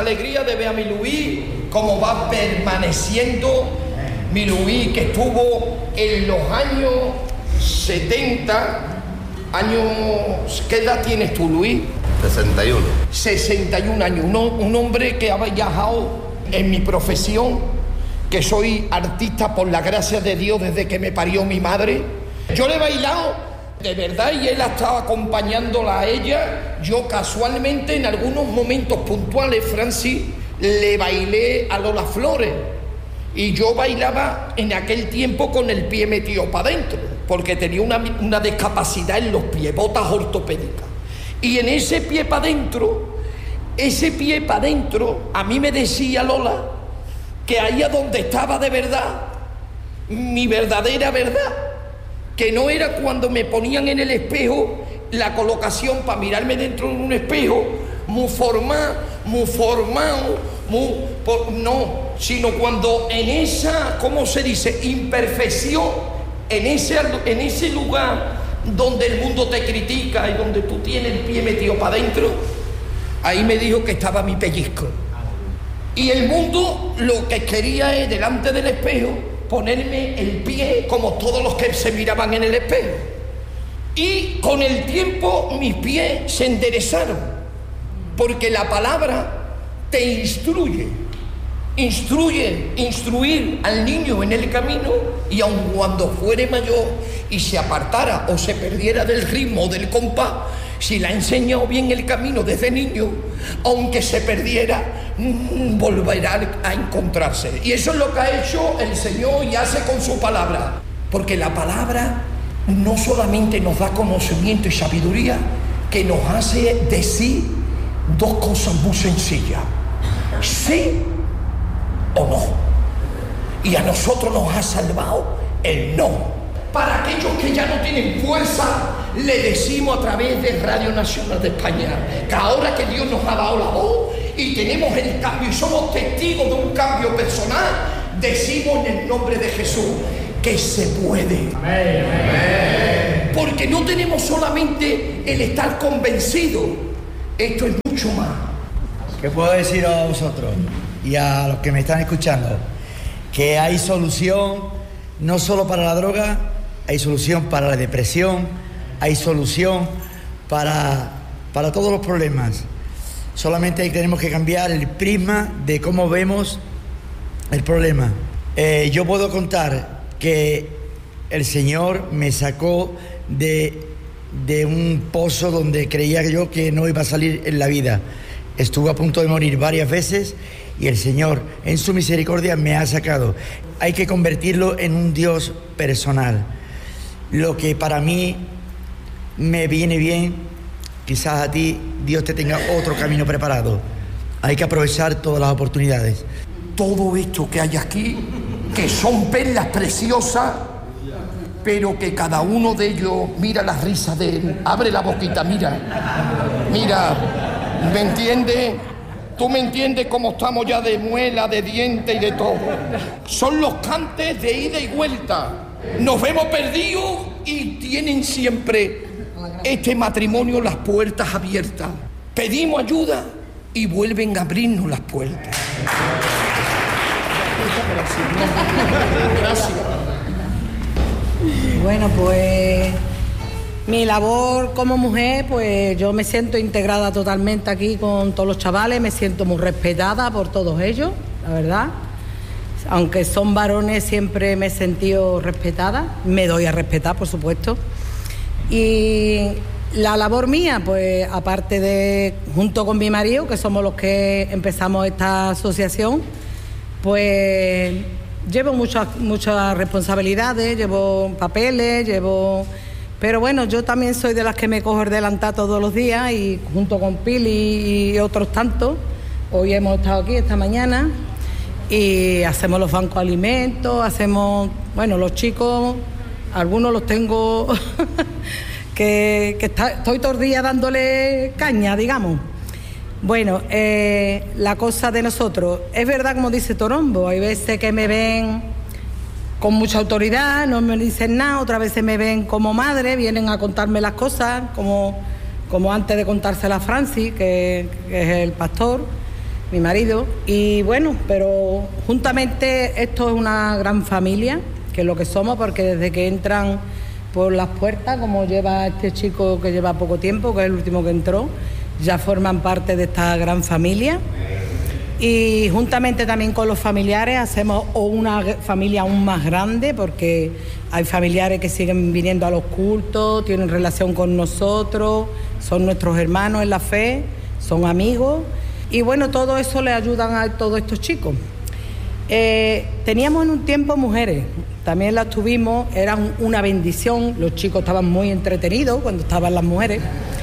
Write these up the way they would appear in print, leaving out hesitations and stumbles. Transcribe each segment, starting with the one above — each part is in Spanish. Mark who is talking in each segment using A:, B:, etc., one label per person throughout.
A: alegría de ver a mi Luis, cómo va permaneciendo mi Luis, que estuvo en los años 70, ¿qué edad tienes tú, Luis?
B: 61.
A: 61 años, un hombre que ha viajado en mi profesión, que soy artista por la gracia de Dios desde que me parió mi madre. Yo le he bailado de verdad y él ha estado acompañándola a ella. Yo casualmente en algunos momentos puntuales, Francis, le bailé a Lola Flores y yo bailaba en aquel tiempo con el pie metido para adentro porque tenía una discapacidad en los pies, botas ortopédicas, y en ese pie para adentro, a mí me decía Lola que ahí a donde estaba de verdad mi verdadera verdad, que no era cuando me ponían en el espejo la colocación para mirarme dentro de un espejo muy formado, no, sino cuando en esa, ¿cómo se dice?, imperfección, en ese lugar donde el mundo te critica y donde tú tienes el pie metido para adentro, ahí me dijo que estaba mi pellizco. Y el mundo lo que quería es, delante del espejo, ponerme el pie como todos los que se miraban en el espejo. Y con el tiempo mis pies se enderezaron, porque la palabra te instruir al niño en el camino, y aun cuando fuere mayor y se apartara o se perdiera del ritmo o del compás, si le ha enseñado bien el camino desde niño, aunque se perdiera, volverá a encontrarse. Y eso es lo que ha hecho el Señor y hace con su palabra, porque la palabra no solamente nos da conocimiento y sabiduría, que nos hace decir dos cosas muy sencillas: sí o no. Y a nosotros nos ha salvado el no. Para aquellos que ya no tienen fuerza, le decimos a través de Radio Nacional de España que ahora que Dios nos ha dado la voz y tenemos el cambio y somos testigos de un cambio personal, decimos en el nombre de Jesús que se puede. Amén. Porque no tenemos solamente el estar convencidos, esto es mucho más.
C: ¿Qué puedo decir a vosotros y a los que me están escuchando? Que hay solución no solo para la droga, hay solución para la depresión, hay solución para todos los problemas. Solamente tenemos que cambiar el prisma de cómo vemos el problema. Yo puedo contar que el Señor me sacó de un pozo donde creía yo que no iba a salir en la vida. Estuve a punto de morir varias veces y el Señor, en su misericordia, me ha sacado. Hay que convertirlo en un Dios personal. Lo que para mí me viene bien, quizás a ti Dios te tenga otro camino preparado. Hay que aprovechar todas las oportunidades.
A: Todo esto que hay aquí, que son perlas preciosas, pero que cada uno de ellos, mira la risa de él, abre la boquita, mira, ¿me entiendes? Tú me entiendes cómo estamos ya de muela, de diente y de todo. Son los cantes de ida y vuelta. Nos vemos perdidos y tienen siempre este matrimonio las puertas abiertas. Pedimos ayuda y vuelven a abrirnos las puertas. Gracias.
D: Bueno, pues mi labor como mujer, pues yo me siento integrada totalmente aquí con todos los chavales, me siento muy respetada por todos ellos, la verdad. Aunque son varones, siempre me he sentido respetada, me doy a respetar, por supuesto. Y la labor mía, pues aparte de, junto con mi marido, que somos los que empezamos esta asociación, pues llevo muchas responsabilidades, llevo papeles, pero bueno, yo también soy de las que me cojo el delantal todos los días, y junto con Pili y otros tantos, hoy hemos estado aquí esta mañana y hacemos los bancos de alimentos, los chicos, algunos los tengo estoy todo el día dándole caña, digamos. Bueno, la cosa de nosotros, es verdad como dice Torombo, hay veces que me ven con mucha autoridad, no me dicen nada, otras veces me ven como madre, vienen a contarme las cosas, como antes de contársela a Francis, que es el pastor, mi marido, y bueno, pero juntamente esto es una gran familia, que es lo que somos, porque desde que entran por las puertas, como lleva este chico que lleva poco tiempo, que es el último que entró, ya forman parte de esta gran familia. Y juntamente también con los familiares hacemos una familia aún más grande, porque hay familiares que siguen viniendo a los cultos, tienen relación con nosotros, son nuestros hermanos en la fe, son amigos, y bueno, todo eso le ayudan a todos estos chicos. Teníamos en un tiempo mujeres, también las tuvimos, eran una bendición, los chicos estaban muy entretenidos cuando estaban las mujeres.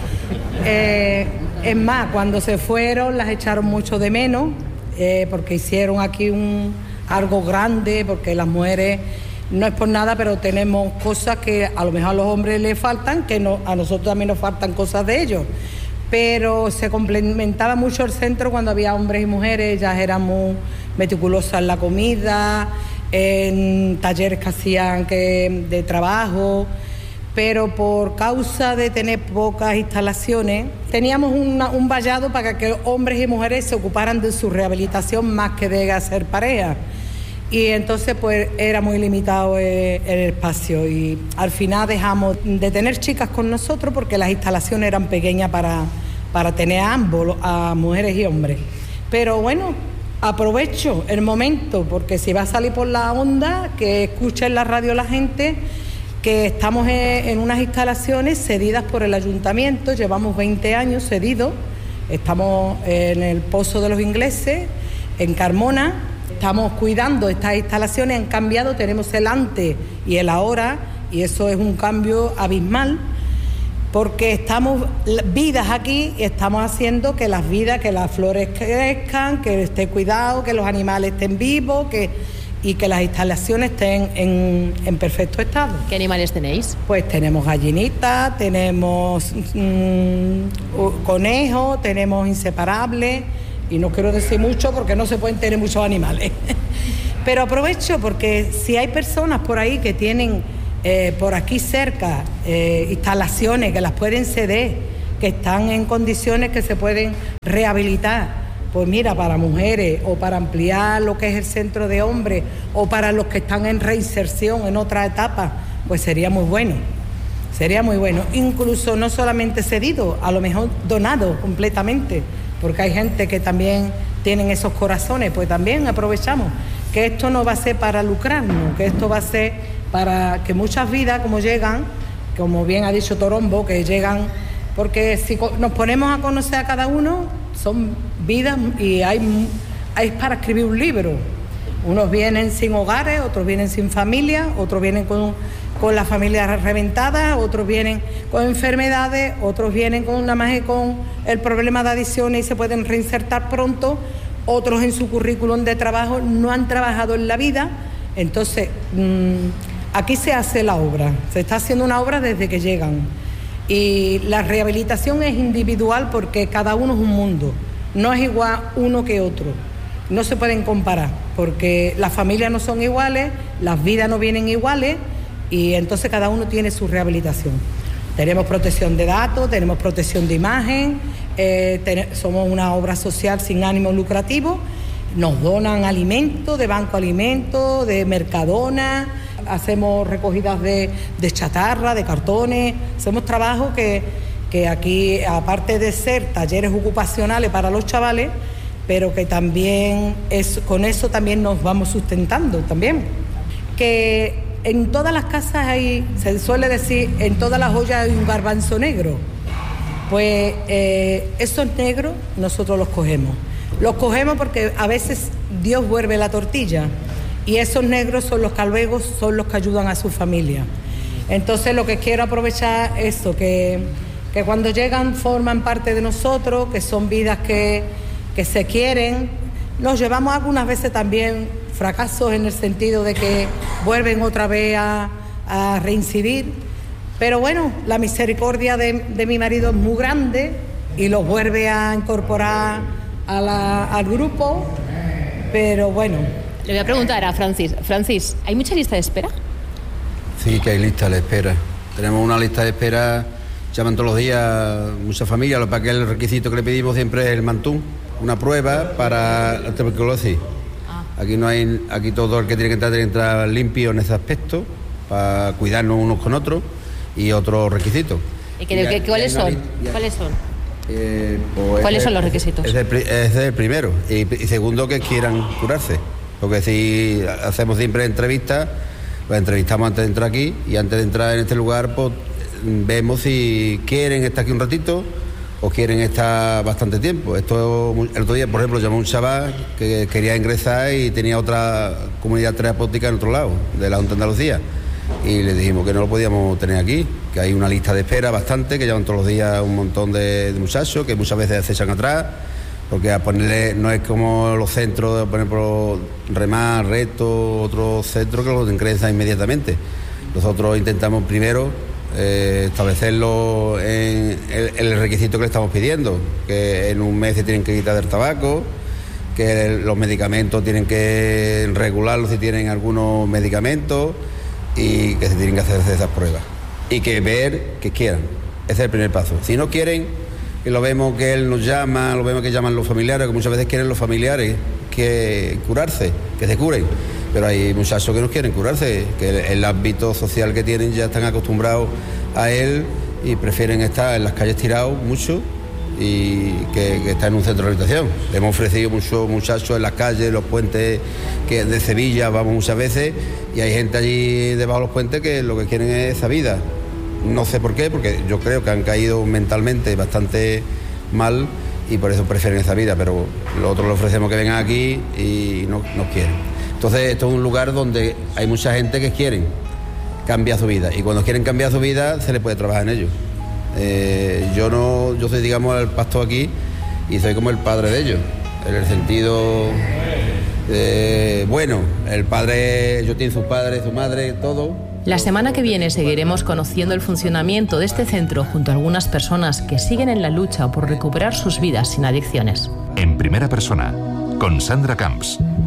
D: Es más, cuando se fueron las echaron mucho de menos, porque hicieron aquí algo grande, porque las mujeres, no es por nada, pero tenemos cosas que a lo mejor a los hombres les faltan, que a nosotros también nos faltan cosas de ellos. Pero se complementaba mucho el centro cuando había hombres y mujeres, ellas eran muy meticulosas en la comida, en talleres que hacían de trabajo, pero por causa de tener pocas instalaciones, teníamos un vallado para que hombres y mujeres se ocuparan de su rehabilitación más que de hacer pareja. Y entonces pues era muy limitado el espacio, y al final dejamos de tener chicas con nosotros porque las instalaciones eran pequeñas para tener a ambos, a mujeres y hombres. Pero bueno, aprovecho el momento, porque si va a salir por la onda, que escuche en la radio la gente que estamos en unas instalaciones cedidas por el ayuntamiento, llevamos 20 años cedidos, estamos en el Pozo de los Ingleses, en Carmona, estamos cuidando estas instalaciones, han cambiado, tenemos el antes y el ahora, y eso es un cambio abismal, porque estamos vidas aquí y estamos haciendo que las vidas, que las flores crezcan, que esté cuidado, que los animales estén vivos, y que las instalaciones estén en perfecto estado.
B: ¿Qué animales tenéis?
D: Pues tenemos gallinitas, tenemos conejos, tenemos inseparables, y no quiero decir mucho porque no se pueden tener muchos animales. Pero aprovecho porque si hay personas por ahí que tienen por aquí cerca instalaciones que las pueden ceder, que están en condiciones que se pueden rehabilitar, pues mira, para mujeres o para ampliar lo que es el centro de hombres o para los que están en reinserción en otra etapa, pues sería muy bueno. Sería muy bueno. Incluso no solamente cedido, a lo mejor donado completamente, porque hay gente que también tienen esos corazones, pues también aprovechamos que esto no va a ser para lucrarnos, que esto va a ser para que muchas vidas como llegan, como bien ha dicho Torombo, que llegan, porque si nos ponemos a conocer a cada uno, son vidas y hay para escribir un libro. Unos vienen sin hogares, otros vienen sin familia, otros vienen con las familias reventadas, otros vienen con enfermedades, otros vienen nada más con el problema de adicciones y se pueden reinsertar pronto, otros en su currículum de trabajo no han trabajado en la vida. Entonces, aquí se hace la obra, se está haciendo una obra desde que llegan. Y la rehabilitación es individual porque cada uno es un mundo, no es igual uno que otro, no se pueden comparar porque las familias no son iguales, las vidas no vienen iguales, y entonces cada uno tiene su rehabilitación. Tenemos protección de datos, tenemos protección de imagen, somos una obra social sin ánimo lucrativo, nos donan alimentos, de Banco Alimentos, de Mercadona, hacemos recogidas de chatarra, de cartones, hacemos trabajos que aquí, aparte de ser talleres ocupacionales para los chavales, pero que también con eso también nos vamos sustentando también. Que en todas las casas se suele decir, en todas las ollas hay un garbanzo negro. Pues esos negros nosotros los cogemos. Los cogemos porque a veces Dios vuelve la tortilla. Y esos negros son los que luego son los que ayudan a su familia. Entonces lo que quiero aprovechar es esto, que cuando llegan forman parte de nosotros, que son vidas que se quieren. Nos llevamos algunas veces también fracasos en el sentido de que vuelven otra vez a reincidir. Pero bueno, la misericordia de mi marido es muy grande y los vuelve a incorporar al grupo. Pero bueno.
B: Le voy a preguntar a Francis. Francis, ¿hay mucha lista de espera?
E: Sí, que hay lista de espera. Tenemos una lista de espera, llaman todos los días muchas familias, lo para que el requisito que le pedimos siempre es el mantún, una prueba para la tuberculosis. Aquí todo el que tiene que entrar limpio en ese aspecto, para cuidarnos unos con otros, y otros requisitos.
B: ¿Y cuáles son? ¿Cuáles son los requisitos?
E: Es el primero. Y segundo, que quieran curarse. Porque si hacemos siempre entrevistas, pues entrevistamos antes de entrar aquí, y antes de entrar en este lugar, pues vemos si quieren estar aquí un ratito o quieren estar bastante tiempo. El otro día, por ejemplo, llamó un chaval que quería ingresar y tenía otra comunidad terapéutica en otro lado, de la Junta de Andalucía, y le dijimos que no lo podíamos tener aquí, que hay una lista de espera bastante, que llevan todos los días un montón de muchachos, que muchas veces se echan atrás, porque a ponerle no es como los centros, por ejemplo, Remar, Reto, otros centros que los ingresan inmediatamente. Nosotros intentamos primero establecerlo en el requisito que le estamos pidiendo, que en un mes se tienen que quitar del tabaco, que los medicamentos tienen que regularlos si tienen algunos medicamentos, y que se tienen que hacer esas pruebas y que ver que quieran. Ese es el primer paso. Si no quieren, que lo vemos que él nos llama, lo vemos que llaman los familiares, que muchas veces quieren los familiares que curarse, que se curen, pero hay muchachos que no quieren curarse, que el ámbito social que tienen ya están acostumbrados a él y prefieren estar en las calles tirados mucho y que estar en un centro de rehabilitación. Le hemos ofrecido muchos muchachos en las calles, los puentes que de Sevilla vamos muchas veces, y hay gente allí debajo de los puentes que lo que quieren es esa vida. No sé por qué, porque yo creo que han caído mentalmente bastante mal y por eso prefieren esa vida, pero nosotros le ofrecemos que vengan aquí y no quieren. Entonces esto es un lugar donde hay mucha gente que quieren cambiar su vida, y cuando quieren cambiar su vida se les puede trabajar en ello. Yo soy, digamos, el pastor aquí y soy como el padre de ellos, en el sentido bueno, el padre, ellos tienen sus padres, su madre, todo.
F: La semana que viene seguiremos conociendo el funcionamiento de este centro junto a algunas personas que siguen en la lucha por recuperar sus vidas sin adicciones.
G: En primera persona, con Sandra Camps.